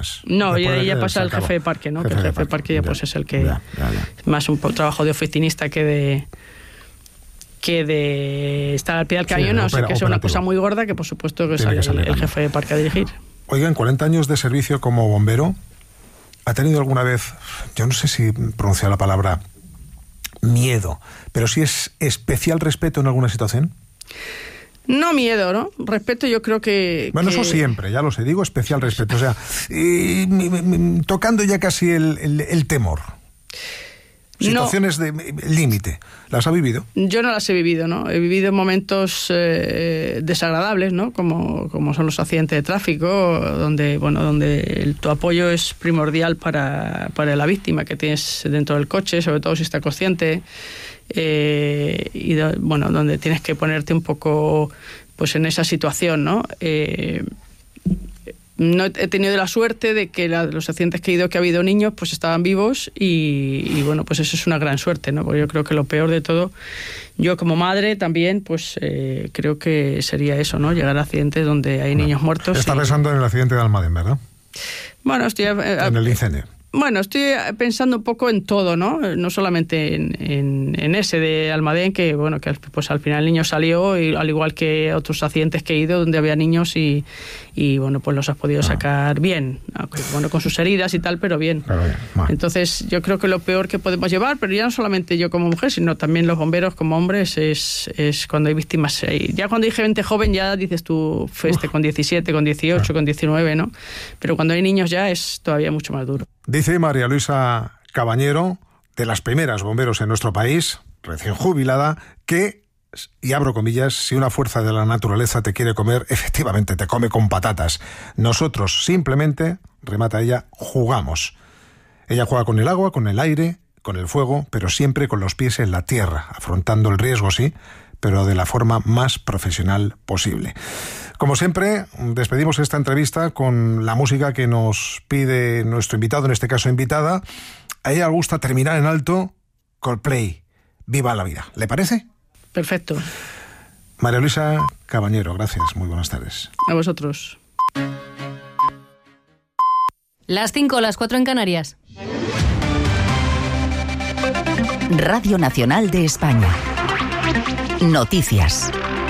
más. No, ya pasa el jefe de parque, ¿no? Que el jefe de parque ya pues es el que... Ya. Más un trabajo de oficinista que de estar al pie del cañón, o sea que es una cosa muy gorda que por supuesto que sale el jefe de parque a dirigir. Oiga, en 40 años de servicio como bombero, ¿ha tenido alguna vez, yo no sé si pronunciar la palabra miedo, pero sí es especial respeto en alguna situación? No miedo, ¿no? Respeto yo creo que... Bueno, eso siempre, ya lo sé, digo especial respeto, o sea, tocando ya casi el temor. Situaciones de límite, ¿las ha vivido? Yo no las he vivido, ¿no? He vivido momentos desagradables, ¿no? Como son los accidentes de tráfico, donde tu apoyo es primordial para la víctima que tienes dentro del coche, sobre todo si está consciente, donde tienes que ponerte un poco pues en esa situación, ¿no? No he tenido la suerte de que los accidentes que ha habido niños pues estaban vivos y bueno, pues eso es una gran suerte, ¿no? Porque yo creo que lo peor de todo, yo como madre también, pues creo que sería eso, ¿no? Llegar a accidentes donde hay niños muertos. Está pensando en el accidente de Almadén, ¿verdad? Bueno, estoy... en el incendio. Bueno, estoy pensando un poco en todo, ¿no? No solamente en ese de Almadén, que bueno, que pues al final el niño salió, y al igual que otros accidentes que he ido donde había niños y bueno, pues los has podido sacar bien, bueno, con sus heridas y tal, pero bien. Entonces, yo creo que lo peor que podemos llevar, pero ya no solamente yo como mujer, sino también los bomberos como hombres, es cuando hay víctimas. Ya cuando hay gente joven ya dices tú, con 17, con 18, con 19, ¿no? Pero cuando hay niños ya es todavía mucho más duro. Dice María Luisa Cabañero, de las primeras bomberos en nuestro país, recién jubilada, que, y abro comillas, si una fuerza de la naturaleza te quiere comer, efectivamente te come con patatas. Nosotros simplemente, remata ella, jugamos. Ella juega con el agua, con el aire, con el fuego, pero siempre con los pies en la tierra, afrontando el riesgo, sí, pero de la forma más profesional posible. Como siempre, despedimos esta entrevista con la música que nos pide nuestro invitado, en este caso invitada. A ella le gusta terminar en alto, Coldplay, Viva la vida. ¿Le parece? Perfecto. María Luisa Cabañero, gracias. Muy buenas tardes. A vosotros. Las 5, las 4 en Canarias. Radio Nacional de España. Noticias.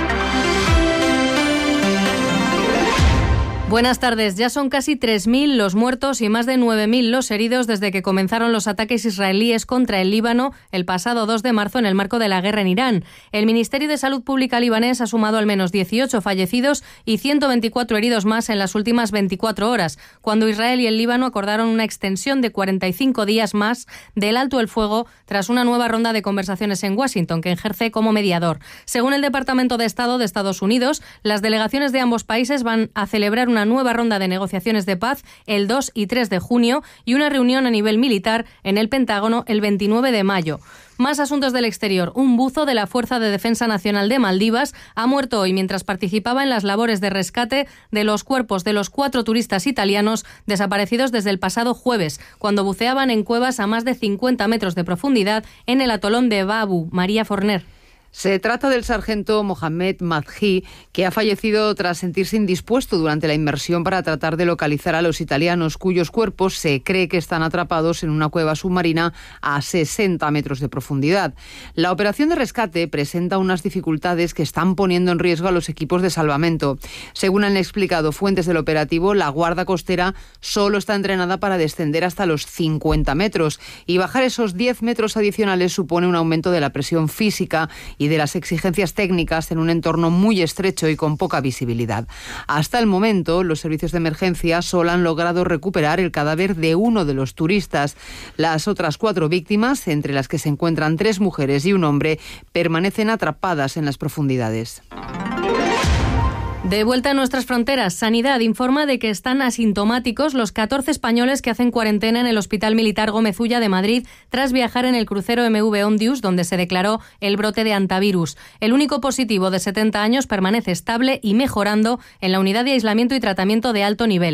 Buenas tardes. Ya son casi 3.000 los muertos y más de 9.000 los heridos desde que comenzaron los ataques israelíes contra el Líbano el pasado 2 de marzo en el marco de la guerra en Irán. El Ministerio de Salud Pública libanés ha sumado al menos 18 fallecidos y 124 heridos más en las últimas 24 horas, cuando Israel y el Líbano acordaron una extensión de 45 días más del alto el fuego tras una nueva ronda de conversaciones en Washington, que ejerce como mediador. Según el Departamento de Estado de Estados Unidos, las delegaciones de ambos países van a celebrar una nueva ronda de negociaciones de paz el 2 y 3 de junio y una reunión a nivel militar en el Pentágono el 29 de mayo. Más asuntos del exterior. Un buzo de la Fuerza de Defensa Nacional de Maldivas ha muerto hoy mientras participaba en las labores de rescate de los cuerpos de los 4 turistas italianos desaparecidos desde el pasado jueves, cuando buceaban en cuevas a más de 50 metros de profundidad en el atolón de Babu. María Forner. Se trata del sargento Mohamed Madhi, que ha fallecido tras sentirse indispuesto durante la inmersión para tratar de localizar a los italianos, cuyos cuerpos se cree que están atrapados en una cueva submarina a 60 metros de profundidad. La operación de rescate presenta unas dificultades que están poniendo en riesgo a los equipos de salvamento. Según han explicado fuentes del operativo, la Guardia Costera solo está entrenada para descender hasta los 50 metros y bajar esos 10 metros adicionales supone un aumento de la presión física y de las exigencias técnicas en un entorno muy estrecho y con poca visibilidad. Hasta el momento, los servicios de emergencia solo han logrado recuperar el cadáver de uno de los turistas. Las otras 4 víctimas, entre las que se encuentran 3 mujeres y un hombre, permanecen atrapadas en las profundidades. De vuelta a nuestras fronteras, Sanidad informa de que están asintomáticos los 14 españoles que hacen cuarentena en el Hospital Militar Gómez Ulla de Madrid tras viajar en el crucero MV Ondius, donde se declaró el brote de hantavirus. El único positivo de 70 años permanece estable y mejorando en la unidad de aislamiento y tratamiento de alto nivel.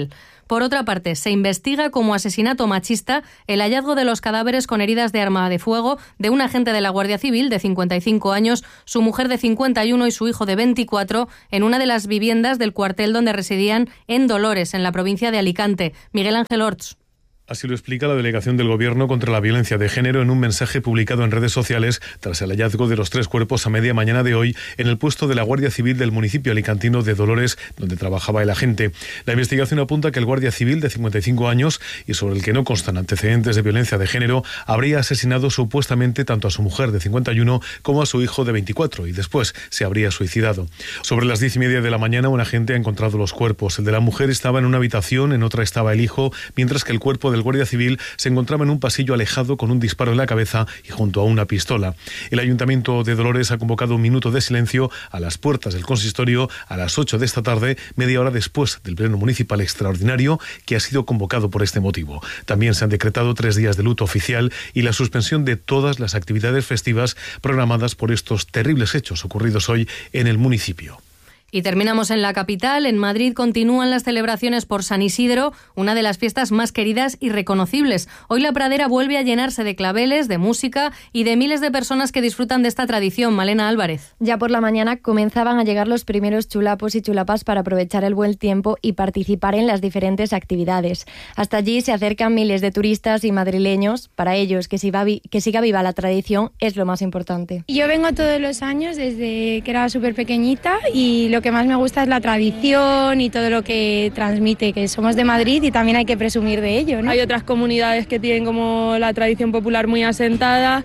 Por otra parte, se investiga como asesinato machista el hallazgo de los cadáveres con heridas de arma de fuego de un agente de la Guardia Civil de 55 años, su mujer de 51 y su hijo de 24 en una de las viviendas del cuartel donde residían en Dolores, en la provincia de Alicante. Miguel Ángel Orts. Así lo explica la Delegación del Gobierno contra la Violencia de Género en un mensaje publicado en redes sociales tras el hallazgo de los 3 cuerpos a media mañana de hoy en el puesto de la Guardia Civil del municipio alicantino de Dolores, donde trabajaba el agente. La investigación apunta que el Guardia Civil de 55 años y sobre el que no constan antecedentes de violencia de género habría asesinado supuestamente tanto a su mujer de 51 como a su hijo de 24 y después se habría suicidado. Sobre las 10:30 de la mañana un agente ha encontrado los cuerpos. El de la mujer estaba en una habitación, en otra estaba el hijo, mientras que el cuerpo del Guardia Civil se encontraba en un pasillo alejado con un disparo en la cabeza y junto a una pistola. El Ayuntamiento de Dolores ha convocado un minuto de silencio a las puertas del consistorio a las 8 de esta tarde, media hora después del Pleno Municipal Extraordinario que ha sido convocado por este motivo. También se han decretado 3 días de luto oficial y la suspensión de todas las actividades festivas programadas por estos terribles hechos ocurridos hoy en el municipio. Y terminamos en la capital. En Madrid continúan las celebraciones por San Isidro, una de las fiestas más queridas y reconocibles. Hoy la pradera vuelve a llenarse de claveles, de música y de miles de personas que disfrutan de esta tradición. Malena Álvarez. Ya por la mañana comenzaban a llegar los primeros chulapos y chulapas para aprovechar el buen tiempo y participar en las diferentes actividades. Hasta allí se acercan miles de turistas y madrileños. Para ellos, que siga viva la tradición es lo más importante. Yo vengo todos los años desde que era súper pequeñita y lo que más me gusta es la tradición y todo lo que transmite, que somos de Madrid y también hay que presumir de ello, ¿no? Hay otras comunidades que tienen como la tradición popular muy asentada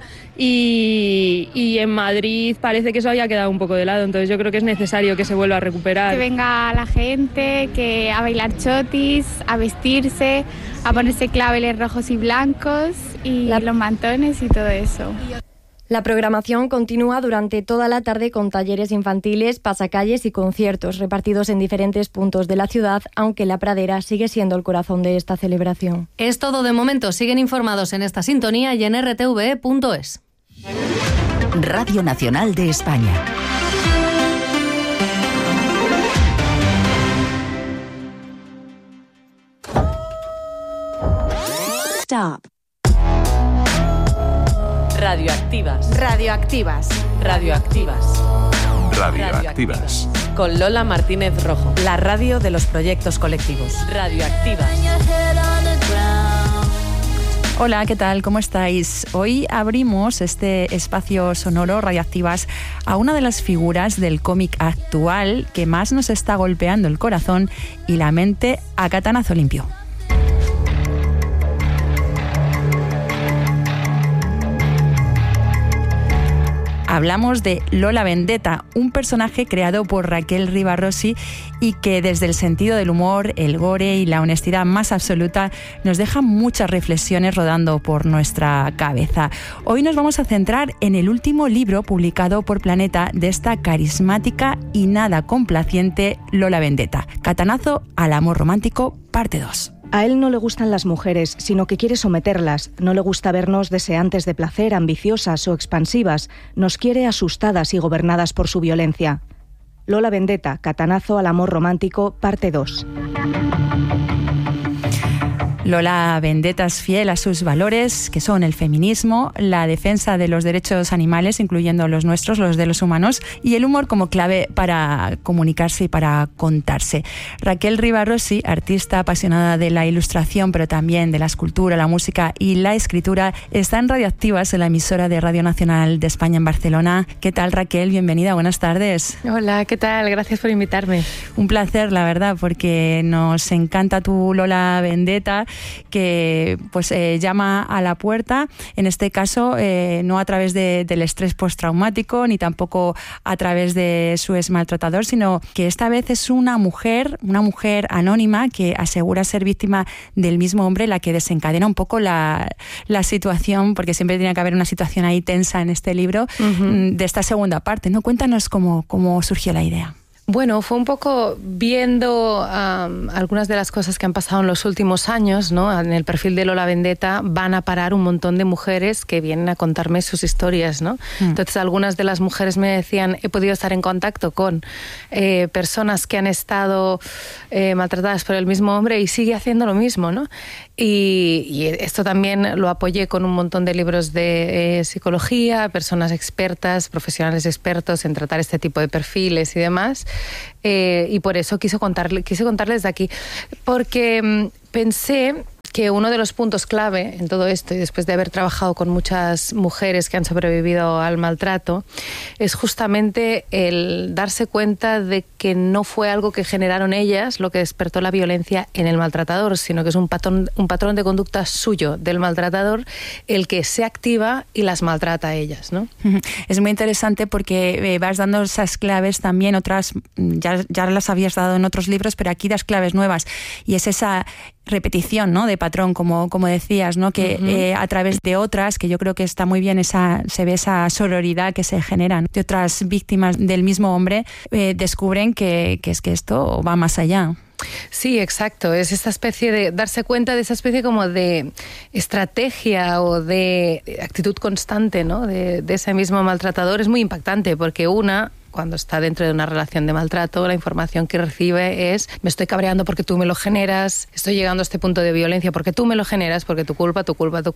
y en Madrid parece que eso había quedado un poco de lado, entonces yo creo que es necesario que se vuelva a recuperar. Que venga la gente, que a bailar chotis, a vestirse, a ponerse claveles rojos y blancos y los mantones y todo eso. La programación continúa durante toda la tarde con talleres infantiles, pasacalles y conciertos repartidos en diferentes puntos de la ciudad, aunque la pradera sigue siendo el corazón de esta celebración. Es todo de momento. Siguen informados en esta sintonía y en rtve.es. Radio Nacional de España. Stop. Radioactivas. Radioactivas. Radioactivas. Radioactivas. Con Lola Martínez Rojo, la radio de los proyectos colectivos. Radioactivas. Hola, ¿qué tal? ¿Cómo estáis? Hoy abrimos este espacio sonoro Radioactivas a una de las figuras del cómic actual que más nos está golpeando el corazón y la mente a catanazo limpio. Hablamos de Lola Vendetta, un personaje creado por Raquel Rivarossi y que desde el sentido del humor, el gore y la honestidad más absoluta nos deja muchas reflexiones rodando por nuestra cabeza. Hoy nos vamos a centrar en el último libro publicado por Planeta de esta carismática y nada complaciente Lola Vendetta, Catanazo al amor romántico, parte 2. A él no le gustan las mujeres, sino que quiere someterlas. No le gusta vernos deseantes de placer, ambiciosas o expansivas. Nos quiere asustadas y gobernadas por su violencia. Lola Vendetta, Catanazo al amor romántico, parte 2. Lola Vendetta es fiel a sus valores, que son el feminismo, la defensa de los derechos animales, incluyendo los nuestros, los de los humanos, y el humor como clave para comunicarse y para contarse. Raquel Rivarossi, artista apasionada de la ilustración, pero también de la escultura, la música y la escritura, está en Radioactivas, en la emisora de Radio Nacional de España en Barcelona. ¿Qué tal, Raquel? Bienvenida, buenas tardes. Hola, ¿qué tal? Gracias por invitarme. Un placer, la verdad, porque nos encanta tu Lola Vendetta, que pues llama a la puerta, en este caso no a través del estrés postraumático ni tampoco a través de su ex maltratador, sino que esta vez es una mujer anónima que asegura ser víctima del mismo hombre, la que desencadena un poco la situación, porque siempre tiene que haber una situación ahí tensa en este libro, de esta segunda parte, ¿no? Cuéntanos cómo surgió la idea. Bueno, fue un poco viendo algunas de las cosas que han pasado en los últimos años, ¿no? En el perfil de Lola Vendetta van a parar un montón de mujeres que vienen a contarme sus historias, ¿no? Entonces, algunas de las mujeres me decían, he podido estar en contacto con personas que han estado maltratadas por el mismo hombre y sigue haciendo lo mismo, ¿no? Y esto también lo apoyé con un montón de libros de psicología, personas expertas, profesionales expertos en tratar este tipo de perfiles y demás. Y por eso quise contarles de aquí, porque pensé que uno de los puntos clave en todo esto, y después de haber trabajado con muchas mujeres que han sobrevivido al maltrato, es justamente el darse cuenta de que no fue algo que generaron ellas lo que despertó la violencia en el maltratador, sino que es un patrón de conducta suyo, del maltratador, el que se activa y las maltrata a ellas, ¿no? Es muy interesante porque vas dando esas claves también, otras ya las habías dado en otros libros, pero aquí das claves nuevas, y es esa repetición, ¿no?, de patrón, como decías, ¿no?, que a través de otras, que yo creo que está muy bien, se ve esa sororidad que se genera, ¿no?, de otras víctimas del mismo hombre, descubren que es que esto va más allá. Sí, exacto. Es esta especie de darse cuenta de esa especie como de estrategia o de actitud constante, ¿no?, de ese mismo maltratador. Es muy impactante porque cuando está dentro de una relación de maltrato, la información que recibe es: me estoy cabreando porque tú me lo generas, estoy llegando a este punto de violencia porque tú me lo generas, porque tu culpa.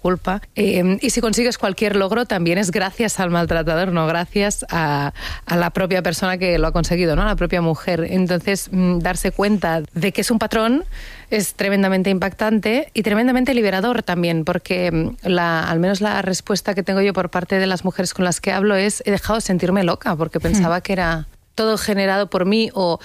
Y si consigues cualquier logro, también es gracias al maltratador, no gracias a la propia persona que lo ha conseguido, ¿no?, a la propia mujer. Entonces, darse cuenta de que es un patrón es tremendamente impactante y tremendamente liberador también, porque al menos la respuesta que tengo yo por parte de las mujeres con las que hablo es: he dejado de sentirme loca porque pensaba que era todo generado por mí, o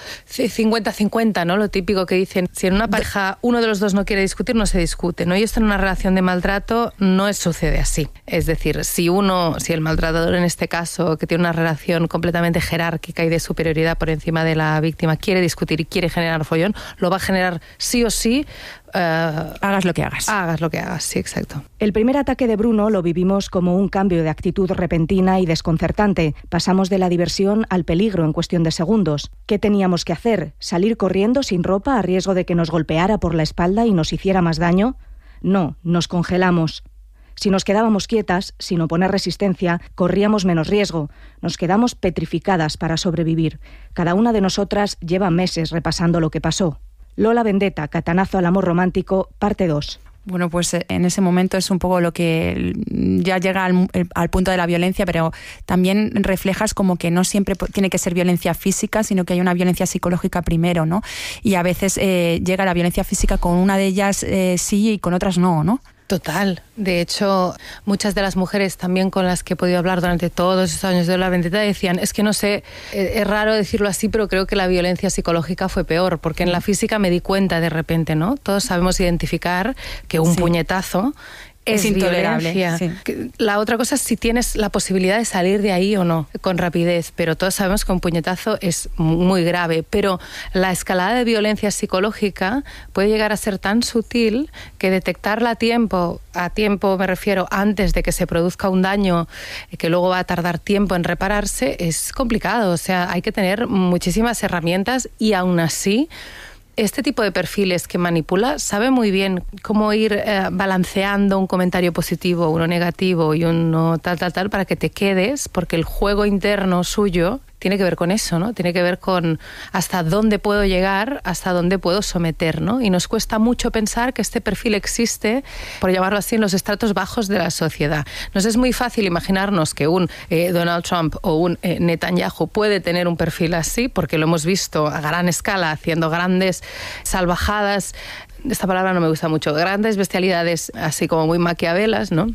50-50, ¿no? Lo típico que dicen, si en una pareja uno de los dos no quiere discutir, no se discute, ¿no? Y esto en una relación de maltrato no sucede así. Es decir, si el maltratador en este caso, que tiene una relación completamente jerárquica y de superioridad por encima de la víctima, quiere discutir y quiere generar follón, lo va a generar sí o sí. Hagas lo que hagas. Hagas lo que hagas, sí, exacto. El primer ataque de Bruno lo vivimos como un cambio de actitud repentina y desconcertante. Pasamos de la diversión al peligro en cuestión de segundos. ¿Qué teníamos que hacer? ¿Salir corriendo sin ropa a riesgo de que nos golpeara por la espalda y nos hiciera más daño? No, nos congelamos. Si nos quedábamos quietas, sin oponer resistencia, corríamos menos riesgo. Nos quedamos petrificadas para sobrevivir. Cada una de nosotras lleva meses repasando lo que pasó. Lola Vendetta, Catanazo al amor romántico, parte 2. Bueno, pues en ese momento es un poco lo que ya llega al punto de la violencia, pero también reflejas como que no siempre tiene que ser violencia física, sino que hay una violencia psicológica primero, ¿no? Y a veces llega la violencia física, con una de ellas sí y con otras no, ¿no? Total. De hecho, muchas de las mujeres también con las que he podido hablar durante todos esos años de Lola Vendetta decían: es que no sé, es raro decirlo así, pero creo que la violencia psicológica fue peor, porque en la física me di cuenta de repente, ¿no? Todos sabemos identificar que un puñetazo es intolerable. Sí. La otra cosa es si tienes la posibilidad de salir de ahí o no, con rapidez, pero todos sabemos que un puñetazo es muy grave, pero la escalada de violencia psicológica puede llegar a ser tan sutil que detectarla a tiempo me refiero antes de que se produzca un daño que luego va a tardar tiempo en repararse, es complicado. O sea, hay que tener muchísimas herramientas y aún así este tipo de perfiles que manipula sabe muy bien cómo ir balanceando un comentario positivo, uno negativo y uno tal, para que te quedes, porque el juego interno suyo tiene que ver con eso, ¿no? Tiene que ver con hasta dónde puedo llegar, hasta dónde puedo someter, ¿no? Y nos cuesta mucho pensar que este perfil existe, por llamarlo así, en los estratos bajos de la sociedad. Nos es muy fácil imaginarnos que un Donald Trump o un Netanyahu puede tener un perfil así, porque lo hemos visto a gran escala haciendo grandes salvajadas, esta palabra no me gusta mucho, grandes bestialidades así como muy maquiavelas, ¿no?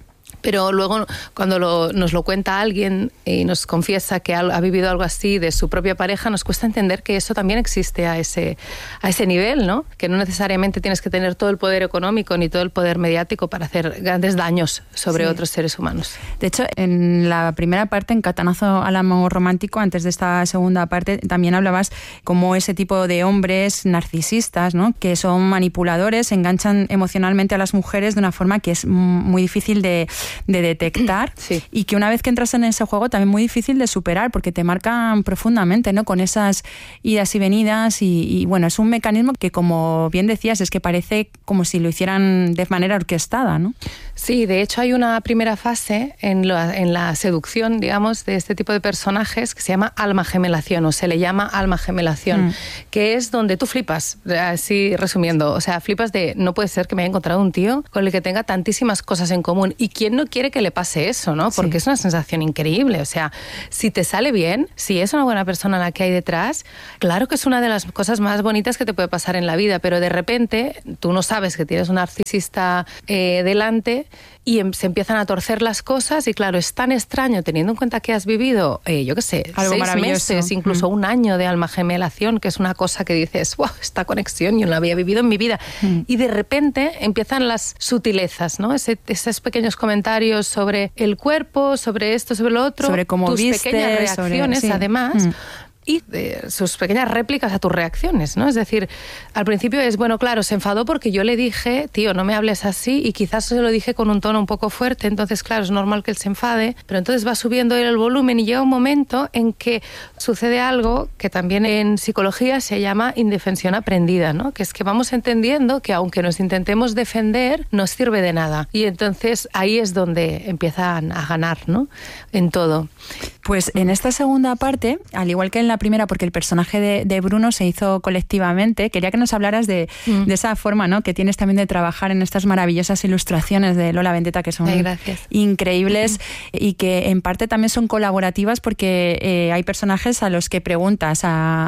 Pero luego cuando nos lo cuenta alguien y nos confiesa que ha vivido algo así de su propia pareja, nos cuesta entender que eso también existe a ese nivel, ¿no? Que no necesariamente tienes que tener todo el poder económico ni todo el poder mediático para hacer grandes daños sobre otros seres humanos. De hecho, en la primera parte, en Catanazo al amor romántico, antes de esta segunda parte, también hablabas como ese tipo de hombres narcisistas, ¿no? Que son manipuladores, enganchan emocionalmente a las mujeres de una forma que es muy difícil de detectar y que una vez que entras en ese juego también muy difícil de superar porque te marcan profundamente, ¿no? Con esas idas y venidas y bueno, es un mecanismo que, como bien decías, es que parece como si lo hicieran de manera orquestada, ¿no? Sí, de hecho hay una primera fase en la seducción, digamos, de este tipo de personajes que se llama alma gemelación, o se le llama alma gemelación, que es donde tú flipas, así resumiendo, o sea, flipas de no puede ser que me haya encontrado un tío con el que tenga tantísimas cosas en común. ¿Y quién no quiere que le pase eso, no? Porque es una sensación increíble, o sea, si te sale bien, si es una buena persona la que hay detrás, claro que es una de las cosas más bonitas que te puede pasar en la vida, pero de repente tú no sabes que tienes un narcisista delante y se empiezan a torcer las cosas y claro, es tan extraño teniendo en cuenta que has vivido, yo qué sé, algo 6 maravilloso. meses, incluso un año de alma gemelación, que es una cosa que dices, wow, esta conexión yo no la había vivido en mi vida. Y de repente empiezan las sutilezas, ¿no? Esos pequeños comentarios sobre el cuerpo, sobre esto, sobre lo otro, sobre cómo tus vistes, pequeñas reacciones, además. Y sus pequeñas réplicas a tus reacciones, ¿no? Es decir, al principio es, bueno, claro, se enfadó porque yo le dije, tío, no me hables así, y quizás se lo dije con un tono un poco fuerte, entonces, claro, es normal que él se enfade, pero entonces va subiendo el volumen y llega un momento en que sucede algo que también en psicología se llama indefensión aprendida, ¿no? Que es que vamos entendiendo que aunque nos intentemos defender, no sirve de nada. Y entonces ahí es donde empiezan a ganar, ¿no? En todo. Pues en esta segunda parte, al igual que en la primera, porque el personaje de Bruno se hizo colectivamente, quería que nos hablaras de esa forma, ¿no?, que tienes también de trabajar en estas maravillosas ilustraciones de Lola Vendetta, que son increíbles y que en parte también son colaborativas porque hay personajes a los que preguntas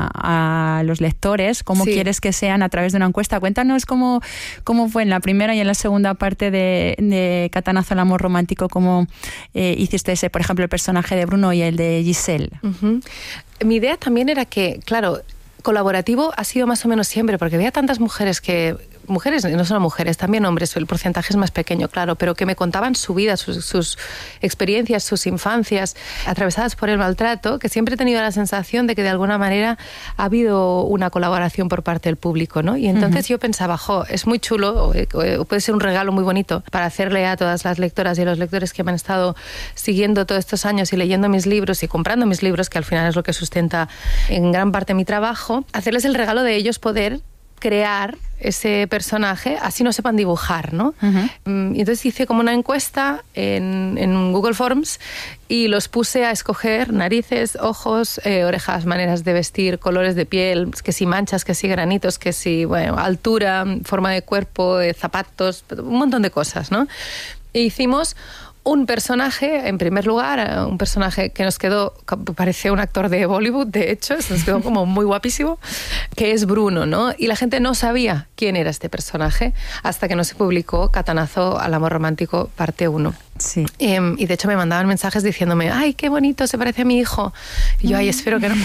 a los lectores cómo quieres que sean a través de una encuesta. Cuéntanos cómo fue en la primera y en la segunda parte de Catanazo al amor romántico, cómo hiciste ese, por ejemplo, el personaje de Bruno y el de Giselle. Mi idea también era que, claro, colaborativo ha sido más o menos siempre, porque veía tantas mujeres, no solo mujeres, también hombres, el porcentaje es más pequeño, claro, pero que me contaban su vida, sus experiencias, sus infancias atravesadas por el maltrato, que siempre he tenido la sensación de que de alguna manera ha habido una colaboración por parte del público, ¿no? Y entonces yo pensaba, es muy chulo, o puede ser un regalo muy bonito para hacerle a todas las lectoras y a los lectores que me han estado siguiendo todos estos años y leyendo mis libros y comprando mis libros, que al final es lo que sustenta en gran parte mi trabajo, hacerles el regalo de ellos poder crear ese personaje, así no sepan dibujar, ¿no? Y entonces hice como una encuesta en Google Forms y los puse a escoger narices, ojos, orejas, maneras de vestir, colores de piel, que si manchas, que si granitos, que si, bueno, altura, forma de cuerpo, zapatos, un montón de cosas, ¿no? E hicimos un personaje, en primer lugar, un personaje que nos quedó, parece un actor de Bollywood, de hecho, nos quedó como muy guapísimo, que es Bruno, ¿no? Y la gente no sabía quién era este personaje hasta que no se publicó Catanazo al amor romántico parte 1. Sí. Y de hecho me mandaban mensajes diciéndome, ¡ay, qué bonito, se parece a mi hijo! Y yo, ¡ay, espero que no!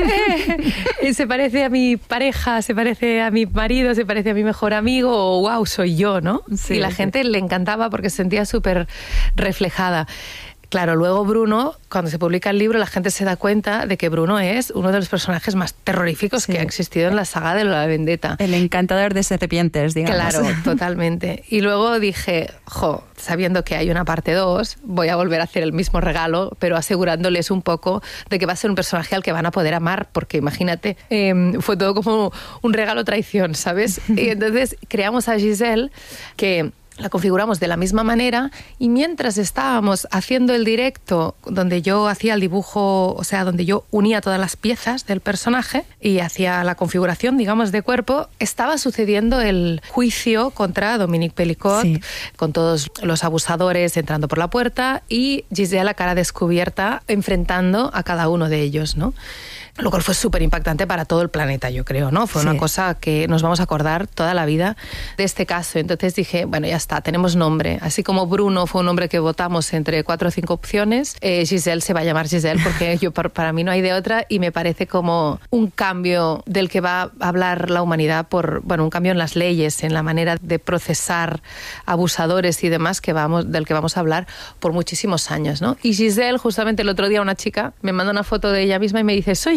Se parece a mi pareja, se parece a mi marido, se parece a mi mejor amigo, o ¡wow, soy yo!, ¿no? Sí, y la gente le encantaba porque se sentía súper reflejada. Claro, luego Bruno, cuando se publica el libro, la gente se da cuenta de que Bruno es uno de los personajes más terroríficos que ha existido en la saga de Lola Vendetta. El encantador de serpientes, digamos. Claro, totalmente. Y luego dije, sabiendo que hay una parte 2, voy a volver a hacer el mismo regalo, pero asegurándoles un poco de que va a ser un personaje al que van a poder amar, porque imagínate, fue todo como un regalo traición, ¿sabes? Y entonces creamos a Giselle, que la configuramos de la misma manera, y mientras estábamos haciendo el directo donde yo hacía el dibujo, o sea, donde yo unía todas las piezas del personaje y hacía la configuración, digamos, de cuerpo, estaba sucediendo el juicio contra Dominique Pellicot, con todos los abusadores entrando por la puerta y Giselle a cara descubierta enfrentando a cada uno de ellos, ¿no? Lo cual fue súper impactante para todo el planeta, yo creo, ¿no? Fue una cosa que nos vamos a acordar toda la vida de este caso. Entonces dije, bueno, ya está, tenemos nombre. Así como Bruno fue un nombre que votamos entre 4 o 5 opciones, Giselle se va a llamar Giselle porque para mí no hay de otra, y me parece como un cambio del que va a hablar la humanidad un cambio en las leyes, en la manera de procesar abusadores y demás del que vamos a hablar por muchísimos años, ¿no? Y Giselle, justamente el otro día una chica me manda una foto de ella misma y me dice, soy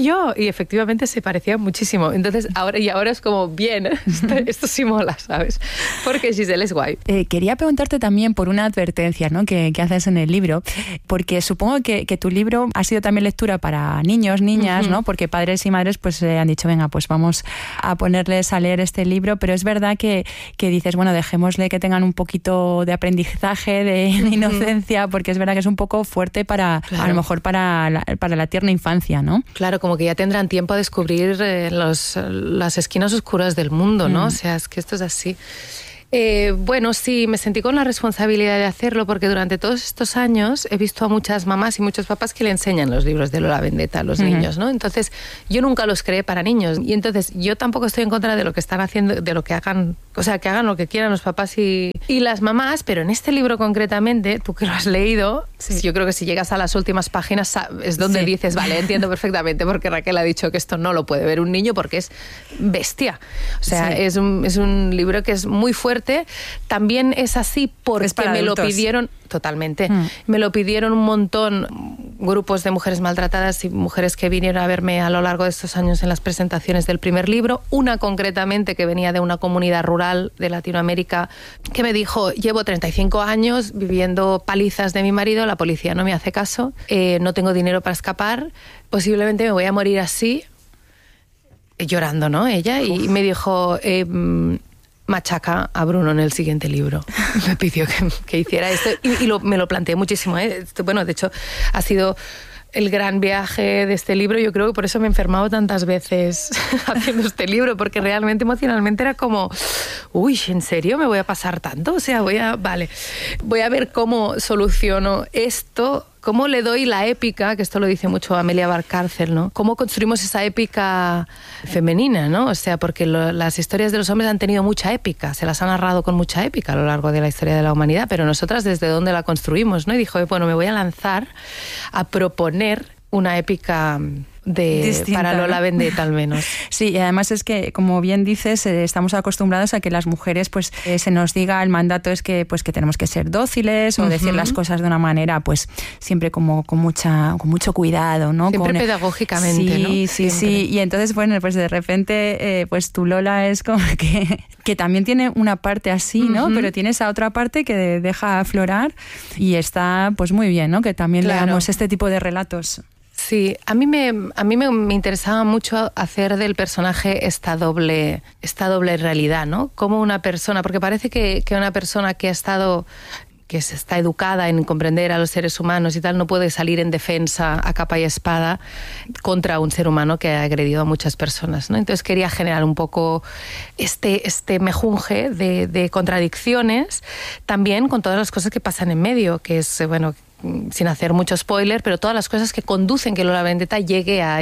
yo. Y efectivamente se parecía muchísimo. Entonces, ahora es como, bien, esto sí mola, ¿sabes? Porque Giselle es guay. Quería preguntarte también por una advertencia, ¿no?, que haces en el libro, porque supongo que tu libro ha sido también lectura para niños, niñas, ¿no? Porque padres y madres pues han dicho, venga, pues vamos a ponerles a leer este libro, pero es verdad que dices, bueno, dejémosle que tengan un poquito de aprendizaje, de inocencia, porque es verdad que es un poco fuerte para, claro, a lo mejor para la tierna infancia, ¿no? Claro, como que ya tendrán tiempo a descubrir las esquinas oscuras del mundo, ¿no? O sea, es que esto es así. Bueno, sí, me sentí con la responsabilidad de hacerlo porque durante todos estos años he visto a muchas mamás y muchos papás que le enseñan los libros de Lola Vendetta a los niños, ¿no? Entonces, yo nunca los creé para niños y entonces yo tampoco estoy en contra de lo que están haciendo, de lo que hagan, o sea, que hagan lo que quieran los papás y las mamás, pero en este libro concretamente, tú que lo has leído, sí, yo creo que si llegas a las últimas páginas es donde dices, vale, entiendo perfectamente porque Raquel ha dicho que esto no lo puede ver un niño porque es bestia. O sea, es un libro que es muy fuerte. También es así porque me lo pidieron totalmente. Me lo pidieron un montón grupos de mujeres maltratadas y mujeres que vinieron a verme a lo largo de estos años en las presentaciones del primer libro. Una concretamente que venía de una comunidad rural de Latinoamérica que me dijo, llevo 35 años viviendo palizas de mi marido, la policía no me hace caso, no tengo dinero para escapar, posiblemente me voy a morir así, llorando, ¿no? Ella, y me dijo... machaca a Bruno en el siguiente libro. Me pidió que hiciera esto y me lo planteé muchísimo. Bueno, de hecho, ha sido el gran viaje de este libro. Yo creo que por eso me he enfermado tantas veces haciendo este libro, porque realmente emocionalmente era como, uy, ¿en serio me voy a pasar tanto? O sea, voy a ver cómo soluciono esto. ¿Cómo le doy la épica? Que esto lo dice mucho Amelia Valcárcel, ¿no? ¿Cómo construimos esa épica femenina, ¿no? O sea, porque las historias de los hombres han tenido mucha épica, se las han narrado con mucha épica a lo largo de la historia de la humanidad, pero nosotras ¿desde dónde la construimos, no? Y dijo, bueno, me voy a lanzar a proponer una épica distinta, para Lola Vendetta al menos. Sí, y además es que, como bien dices, estamos acostumbrados a que las mujeres pues se nos diga, el mandato es que tenemos que ser dóciles o decir las cosas de una manera pues siempre como con mucho cuidado, ¿no? Siempre pedagógicamente, ¿no? Sí. Y entonces, bueno, pues de repente pues tu Lola es como que también tiene una parte así, ¿no? Pero tiene esa otra parte que deja aflorar y está pues muy bien, ¿no? Que también leamos este tipo de relatos. Sí, a mí me interesaba mucho hacer del personaje esta doble realidad, ¿no? Como una persona, porque parece que una persona que está educada en comprender a los seres humanos y tal, no puede salir en defensa a capa y espada contra un ser humano que ha agredido a muchas personas, ¿no? Entonces quería generar un poco este mejunje de contradicciones, también con todas las cosas que pasan en medio, que es, bueno, sin hacer mucho spoiler, pero todas las cosas que conducen que Lola Vendetta llegue a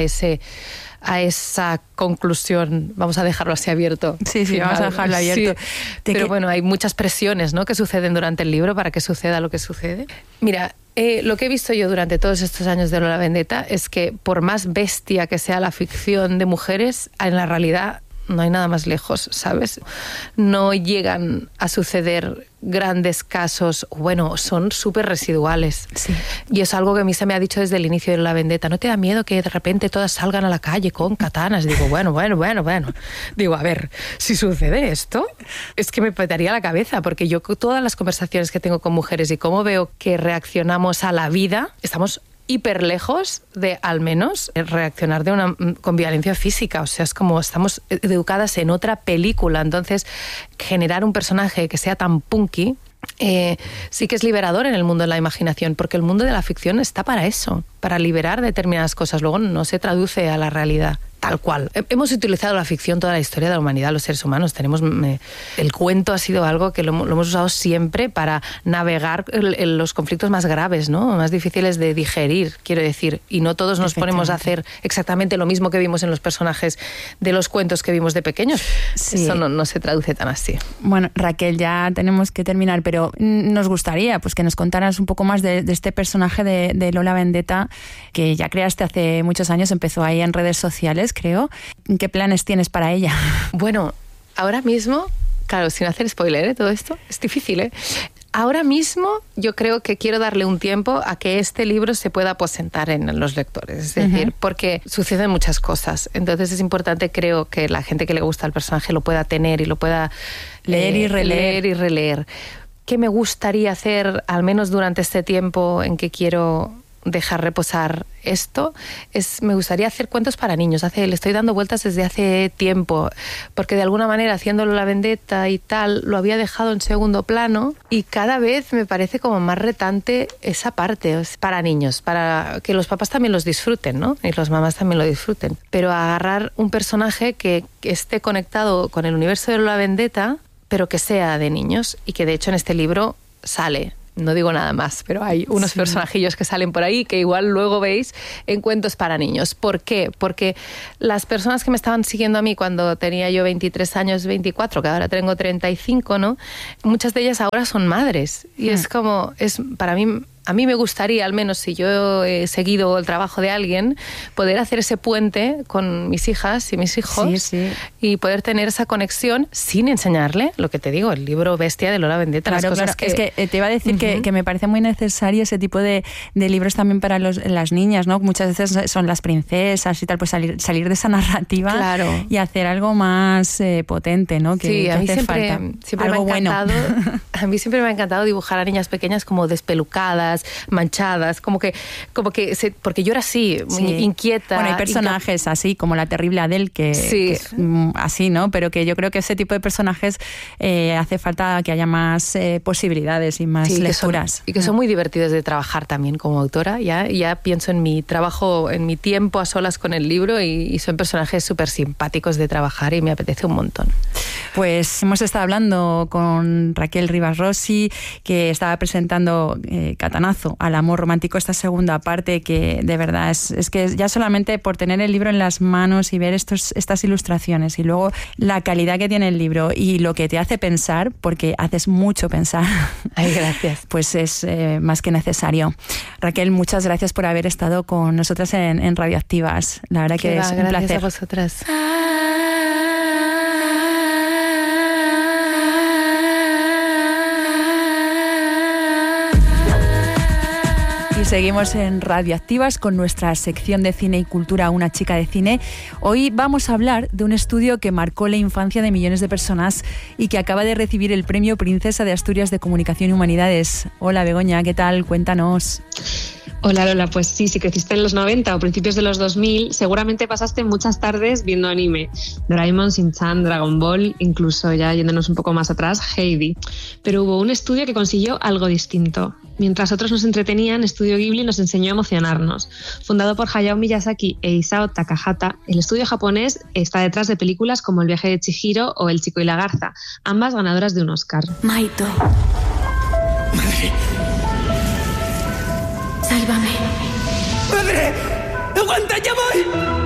esa conclusión. Vamos a dejarlo así abierto. Sí, vamos a dejarlo abierto. Sí. Pero bueno, hay muchas presiones, ¿no?, que suceden durante el libro para que suceda lo que sucede. Mira, lo que he visto yo durante todos estos años de Lola Vendetta es que por más bestia que sea la ficción de mujeres, en la realidad no hay nada más lejos, ¿sabes? No llegan a suceder grandes casos, bueno, son súper residuales. Sí. Y es algo que a mí se me ha dicho desde el inicio de La Vendetta. ¿No te da miedo que de repente todas salgan a la calle con katanas? Digo, bueno. Digo, a ver, si sucede esto, es que me petaría la cabeza, porque yo todas las conversaciones que tengo con mujeres y cómo veo que reaccionamos a la vida, estamos hiper lejos de, al menos, reaccionar con violencia física. O sea, es como estamos educadas en otra película. Entonces, generar un personaje que sea tan punky sí que es liberador en el mundo de la imaginación, porque el mundo de la ficción está para eso, para liberar determinadas cosas. Luego no se traduce a la realidad tal cual. Hemos utilizado la ficción toda la historia de la humanidad, los seres humanos. El cuento ha sido algo que lo hemos usado siempre para navegar los conflictos más graves, ¿no?, más difíciles de digerir, quiero decir. Y no todos nos ponemos a hacer exactamente lo mismo que vimos en los personajes de los cuentos que vimos de pequeños. Sí. Eso no se traduce tan así. Bueno, Raquel, ya tenemos que terminar, pero nos gustaría pues que nos contaras un poco más de este personaje de Lola Vendetta, que ya creaste hace muchos años, empezó ahí en redes sociales, creo. ¿Qué planes tienes para ella? Bueno, ahora mismo, claro, sin hacer spoiler, todo esto es difícil, ahora mismo yo creo que quiero darle un tiempo a que este libro se pueda aposentar en los lectores. Es decir, porque suceden muchas cosas. Entonces es importante, creo, que la gente que le gusta el personaje lo pueda tener y lo pueda leer y releer. ¿Qué me gustaría hacer, al menos durante este tiempo en que quiero dejar reposar esto? Me gustaría hacer cuentos para niños. Le estoy dando vueltas desde hace tiempo, porque de alguna manera, haciéndolo La Vendetta y tal, lo había dejado en segundo plano, y cada vez me parece como más retante esa parte. Para niños, para que los papás también los disfruten, ¿no? Y las mamás también lo disfruten. Pero agarrar un personaje que esté conectado con el universo de La Vendetta, pero que sea de niños, y que de hecho en este libro sale. No digo nada más, pero hay unos personajillos que salen por ahí que igual luego veis en cuentos para niños. ¿Por qué? Porque las personas que me estaban siguiendo a mí cuando tenía yo 23 años, 24, que ahora tengo 35, ¿no? Muchas de ellas ahora son madres. Y es como, para mí... A mí me gustaría, al menos si yo he seguido el trabajo de alguien, poder hacer ese puente con mis hijas y mis hijos y poder tener esa conexión sin enseñarle, lo que te digo, el libro bestia de Lola Vendetta. Claro, las cosas que... Es que te iba a decir que me parece muy necesario ese tipo de libros también para las niñas, ¿no? Muchas veces son las princesas y tal, pues salir de esa narrativa y hacer algo más potente, ¿no? Que a mí hace siempre algo me ha encantado, a mí siempre me ha encantado dibujar a niñas pequeñas como despelucadas, manchadas, porque yo era así, inquieta. Bueno, hay personajes así, como la terrible Adele, que es así, ¿no? Pero que yo creo que ese tipo de personajes hace falta que haya más posibilidades y más lecturas. Que son muy divertidos de trabajar también como autora. Ya pienso en mi trabajo, en mi tiempo a solas con el libro, y son personajes súper simpáticos de trabajar y me apetece un montón. Pues hemos estado hablando con Raquel Rivas Rossi, que estaba presentando Catanazo al amor romántico, esta segunda parte, que de verdad es que ya solamente por tener el libro en las manos y ver estas ilustraciones y luego la calidad que tiene el libro y lo que te hace pensar, porque haces mucho pensar. Ay, gracias. Pues es más que necesario. Raquel, muchas gracias por haber estado con nosotras en Radioactivas. La verdad que es un placer. Gracias a vosotras. Y seguimos en Radioactivas con nuestra sección de cine y cultura, Una chica de cine. Hoy vamos a hablar de un estudio que marcó la infancia de millones de personas y que acaba de recibir el Premio Princesa de Asturias de Comunicación y Humanidades. Hola Begoña, ¿qué tal? Cuéntanos. Hola Lola, pues sí, si creciste en los 90 o principios de los 2000, seguramente pasaste muchas tardes viendo anime. Doraemon, Shin-chan, Dragon Ball, incluso ya yéndonos un poco más atrás, Heidi. Pero hubo un estudio que consiguió algo distinto. Mientras otros nos entretenían, Estudio Ghibli nos enseñó a emocionarnos. Fundado por Hayao Miyazaki e Isao Takahata, el estudio japonés está detrás de películas como El viaje de Chihiro o El chico y la garza, ambas ganadoras de un Oscar. Maito. Madre. Sálvame. ¡Madre! ¡Aguanta, ya voy!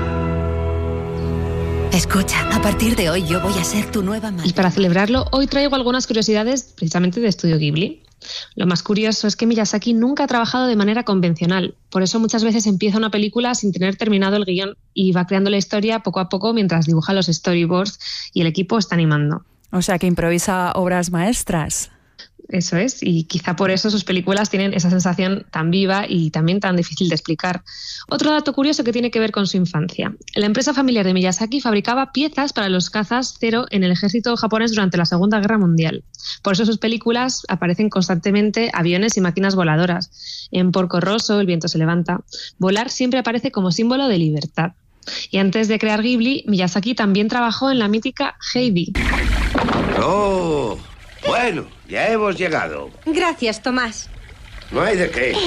Escucha, a partir de hoy yo voy a ser tu nueva madre. Y para celebrarlo, hoy traigo algunas curiosidades precisamente de Estudio Ghibli. Lo más curioso es que Miyazaki nunca ha trabajado de manera convencional. Por eso muchas veces empieza una película sin tener terminado el guión y va creando la historia poco a poco mientras dibuja los storyboards y el equipo está animando. O sea, que improvisa obras maestras. Eso es, y quizá por eso sus películas tienen esa sensación tan viva y también tan difícil de explicar. Otro dato curioso que tiene que ver con su infancia. La empresa familiar de Miyazaki fabricaba piezas para los cazas Zero en el ejército japonés durante la Segunda Guerra Mundial. Por eso sus películas aparecen constantemente aviones y máquinas voladoras. En Porco Rosso, El viento se levanta, volar siempre aparece como símbolo de libertad. Y antes de crear Ghibli, Miyazaki también trabajó en la mítica Heidi. ¡Oh! Bueno, ya hemos llegado. Gracias, Tomás. No hay de qué.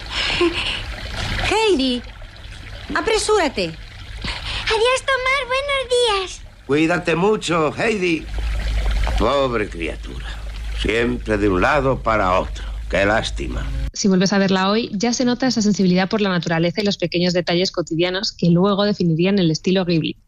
Heidi, apresúrate. Adiós, Tomás. Buenos días. Cuídate mucho, Heidi. Pobre criatura. Siempre de un lado para otro. Qué lástima. Si vuelves a verla hoy, ya se nota esa sensibilidad por la naturaleza y los pequeños detalles cotidianos que luego definirían el estilo Ghibli.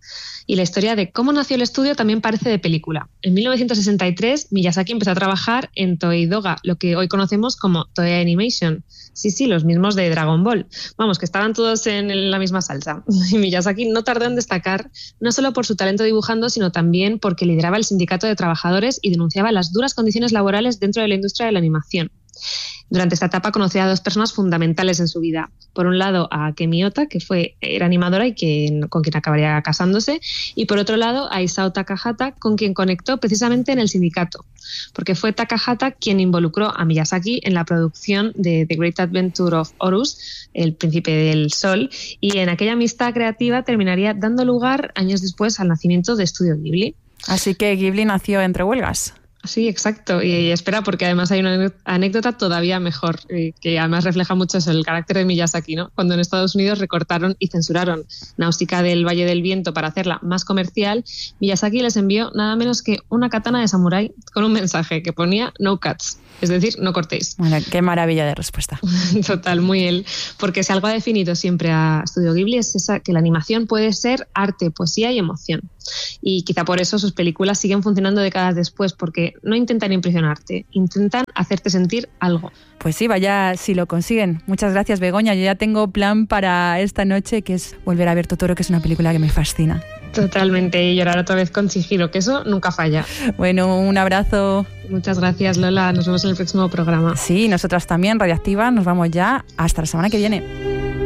Y la historia de cómo nació el estudio también parece de película. En 1963, Miyazaki empezó a trabajar en Toei Doga, lo que hoy conocemos como Toei Animation. Sí, los mismos de Dragon Ball. Vamos, que estaban todos en la misma salsa. Y Miyazaki no tardó en destacar, no solo por su talento dibujando, sino también porque lideraba el sindicato de trabajadores y denunciaba las duras condiciones laborales dentro de la industria de la animación. Durante esta etapa conocí a 2 personas fundamentales en su vida. Por un lado, a Akemi Ota, que era animadora y con quien acabaría casándose, y por otro lado, a Isao Takahata, con quien conectó precisamente en el sindicato, porque fue Takahata quien involucró a Miyazaki en la producción de The Great Adventure of Horus, El Príncipe del Sol, y en aquella amistad creativa terminaría dando lugar años después al nacimiento de Estudio Ghibli. Así que Ghibli nació entre huelgas. Sí, exacto. Y espera, porque además hay una anécdota todavía mejor, que además refleja mucho eso, el carácter de Miyazaki, ¿no? Cuando en Estados Unidos recortaron y censuraron Náusica del Valle del Viento para hacerla más comercial, Miyazaki les envió nada menos que una katana de samurái con un mensaje que ponía "No cuts", es decir, no cortéis. Bueno, qué maravilla de respuesta. Total, muy él. Porque si algo ha definido siempre a Studio Ghibli es que la animación puede ser arte, poesía y emoción. Y quizá por eso sus películas siguen funcionando décadas después, porque no intentan impresionarte, intentan hacerte sentir algo. Pues sí, vaya si lo consiguen. Muchas gracias, Begoña. Yo ya tengo plan para esta noche, que es volver a ver Totoro, que es una película que me fascina. Totalmente, y llorar otra vez con Chihiro, que eso nunca falla. Bueno, un abrazo. Muchas gracias, Lola. Nos vemos en el próximo programa. Sí, nosotras también, Radioactiva. Nos vamos ya. Hasta la semana que viene.